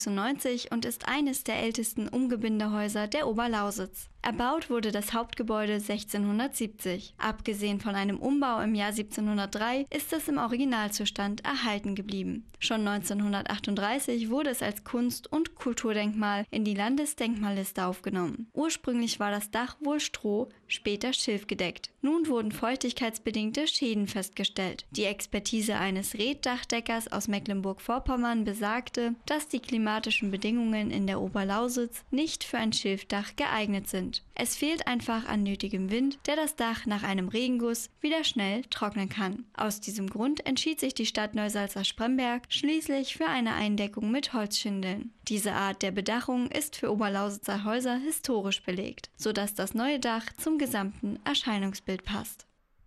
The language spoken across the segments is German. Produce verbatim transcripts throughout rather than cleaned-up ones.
und ist eines der ältesten Umgebindehäuser der Oberlausitz. Erbaut wurde das Hauptgebäude sechzehnhundertsiebzig. Abgesehen von einem Umbau im Jahr siebzehnhundertdrei ist es im Originalzustand erhalten geblieben. Schon neunzehnhundertachtunddreißig wurde es als Kunst- und Kulturdenkmal in die Landesdenkmalliste aufgenommen. Ursprünglich war das Dach wohl Stroh, später schilfgedeckt. Nun wurden feuchtigkeitsbedingte Schäden festgestellt. Die Expertise eines Reetdachdeckers aus Mecklenburg-Vorpommern besagte, dass die klimatischen Bedingungen in der Oberlausitz nicht für ein Schilfdach geeignet sind. Es fehlt einfach an nötigem Wind, der das Dach nach einem Regenguss wieder schnell trocknen kann. Aus diesem Grund entschied sich die Stadt Neusalza-Spremberg schließlich für eine Eindeckung mit Holzschindeln. Diese Art der Bedachung ist für Oberlausitzer Häuser historisch belegt, sodass das neue Dach zum gesamten Erscheinungsbild passt.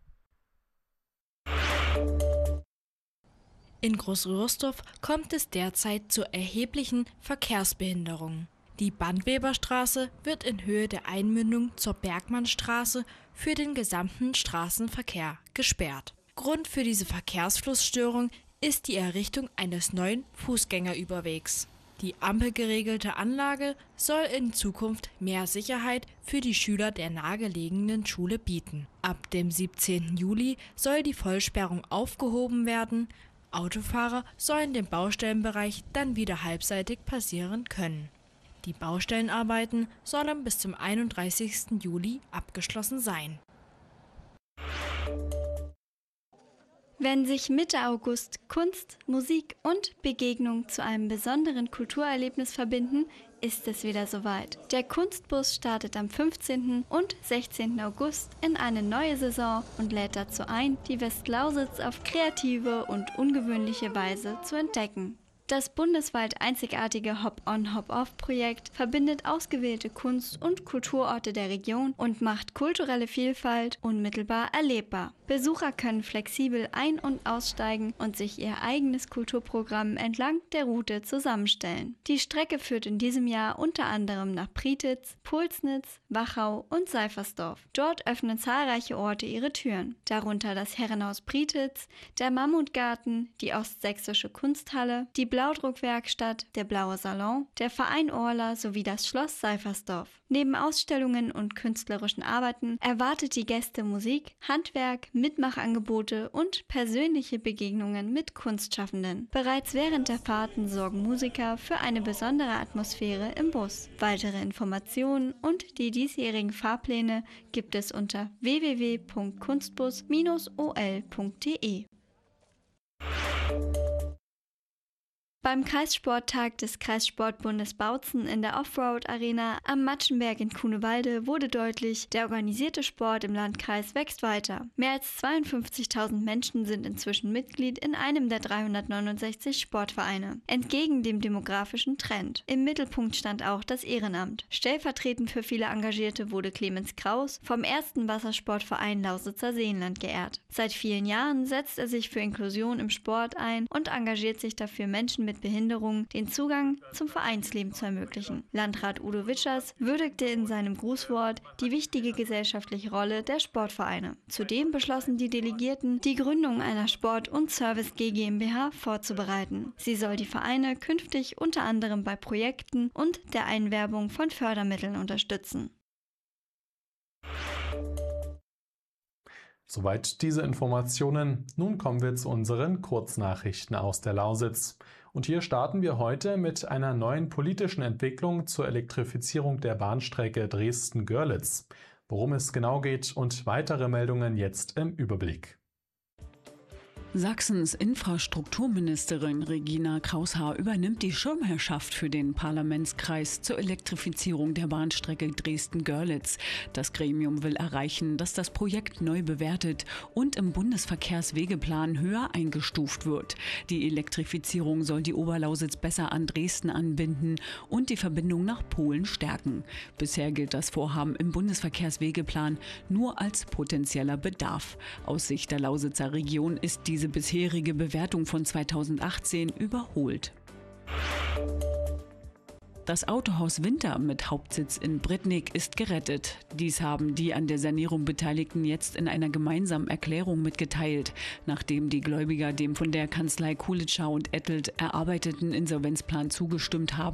In Groß-Rührsdorf kommt es derzeit zu erheblichen Verkehrsbehinderungen. Die Bandweberstraße wird in Höhe der Einmündung zur Bergmannstraße für den gesamten Straßenverkehr gesperrt. Grund für diese Verkehrsflussstörung ist die Errichtung eines neuen Fußgängerüberwegs. Die ampelgeregelte Anlage soll in Zukunft mehr Sicherheit für die Schüler der nahegelegenen Schule bieten. Ab dem siebzehnten Juli soll die Vollsperrung aufgehoben werden. Autofahrer sollen den Baustellenbereich dann wieder halbseitig passieren können. Die Baustellenarbeiten sollen bis zum einunddreißigsten Juli abgeschlossen sein. Wenn sich Mitte August Kunst, Musik und Begegnung zu einem besonderen Kulturerlebnis verbinden, ist es wieder soweit. Der Kunstbus startet am fünfzehnten und sechzehnten August in eine neue Saison und lädt dazu ein, die Westlausitz auf kreative und ungewöhnliche Weise zu entdecken. Das bundesweit einzigartige Hop-on-Hop-off-Projekt verbindet ausgewählte Kunst- und Kulturorte der Region und macht kulturelle Vielfalt unmittelbar erlebbar. Besucher können flexibel ein- und aussteigen und sich ihr eigenes Kulturprogramm entlang der Route zusammenstellen. Die Strecke führt in diesem Jahr unter anderem nach Prietitz, Pulsnitz, Wachau und Seifersdorf. Dort öffnen zahlreiche Orte ihre Türen, darunter das Herrenhaus Prietitz, der Mammutgarten, die Ostsächsische Kunsthalle, die Blaudruckwerkstatt, der Blaue Salon, der Verein Orla sowie das Schloss Seifersdorf. Neben Ausstellungen und künstlerischen Arbeiten erwartet die Gäste Musik, Handwerk, Mitmachangebote und persönliche Begegnungen mit Kunstschaffenden. Bereits während der Fahrten sorgen Musiker für eine besondere Atmosphäre im Bus. Weitere Informationen und die diesjährigen Fahrpläne gibt es unter w w w punkt kunstbus Bindestrich o l punkt d e. Beim Kreissporttag des Kreissportbundes Bautzen in der Offroad-Arena am Matschenberg in Kunewalde wurde deutlich, der organisierte Sport im Landkreis wächst weiter. Mehr als zweiundfünfzigtausend Menschen sind inzwischen Mitglied in einem der dreihundertneunundsechzig Sportvereine. Entgegen dem demografischen Trend. Im Mittelpunkt stand auch das Ehrenamt. Stellvertretend für viele Engagierte wurde Clemens Kraus vom ersten Wassersportverein Lausitzer Seenland geehrt. Seit vielen Jahren setzt er sich für Inklusion im Sport ein und engagiert sich dafür, Menschen mit Behinderung den Zugang zum Vereinsleben zu ermöglichen. Landrat Udo Witschers würdigte in seinem Grußwort die wichtige gesellschaftliche Rolle der Sportvereine. Zudem beschlossen die Delegierten, die Gründung einer Sport- und Service-G GmbH vorzubereiten. Sie soll die Vereine künftig unter anderem bei Projekten und der Einwerbung von Fördermitteln unterstützen. Soweit diese Informationen. Nun kommen wir zu unseren Kurznachrichten aus der Lausitz. Und hier starten wir heute mit einer neuen politischen Entwicklung zur Elektrifizierung der Bahnstrecke Dresden-Görlitz. Worum es genau geht und weitere Meldungen jetzt im Überblick. Sachsens Infrastrukturministerin Regina Kraus-Haar übernimmt die Schirmherrschaft für den Parlamentskreis zur Elektrifizierung der Bahnstrecke Dresden-Görlitz. Das Gremium will erreichen, dass das Projekt neu bewertet und im Bundesverkehrswegeplan höher eingestuft wird. Die Elektrifizierung soll die Oberlausitz besser an Dresden anbinden und die Verbindung nach Polen stärken. Bisher gilt das Vorhaben im Bundesverkehrswegeplan nur als potenzieller Bedarf. Aus Sicht der Lausitzer Region ist diese bisherige Bewertung von zweitausendachtzehn überholt. Das Autohaus Winter mit Hauptsitz in Britnich ist gerettet. Dies haben die an der Sanierung Beteiligten jetzt in einer gemeinsamen Erklärung mitgeteilt, nachdem die Gläubiger dem von der Kanzlei Kulitschau und Ettelt erarbeiteten Insolvenzplan zugestimmt haben.